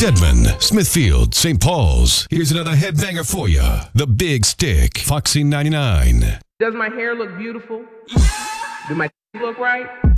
Stedman, Smithfield, St. Paul's. Here's another headbanger for you. The Big Stick, Foxy 99. Does my hair look beautiful? Do my look right?